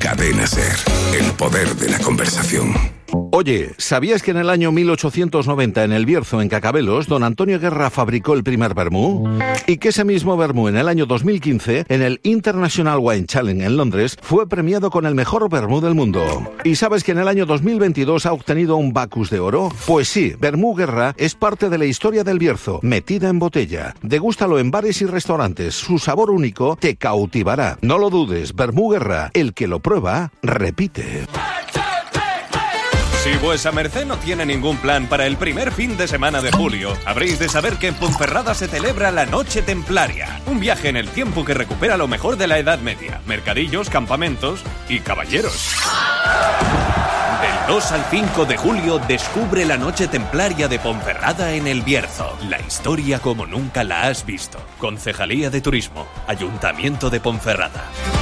Cadena SER, el poder de la conversación. Oye, ¿sabías que en el año 1890 en El Bierzo, en Cacabelos, don Antonio Guerra fabricó el primer vermú? Y que ese mismo vermú en el año 2015, en el International Wine Challenge en Londres, fue premiado con el mejor vermú del mundo. ¿Y sabes que en el año 2022 ha obtenido un Bacus de oro? Pues sí, Vermú Guerra es parte de la historia del Bierzo, metida en botella. Degústalo en bares y restaurantes, su sabor único te cautivará. No lo dudes, Vermú Guerra, el que lo prueba, repite. Si vuesa merced no tiene ningún plan para el primer fin de semana de julio, habréis de saber que en Ponferrada se celebra la Noche Templaria, un viaje en el tiempo que recupera lo mejor de la Edad Media, mercadillos, campamentos y caballeros. Del 2 al 5 de julio descubre la Noche Templaria de Ponferrada en El Bierzo, la historia como nunca la has visto. Concejalía de Turismo, Ayuntamiento de Ponferrada.